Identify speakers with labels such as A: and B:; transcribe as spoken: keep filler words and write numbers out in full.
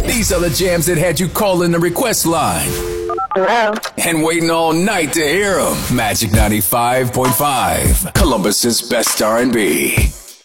A: These are the jams that had you calling the request line
B: Hello.
A: and waiting all night to hear them. Magic ninety-five point five, Columbus's best R and B.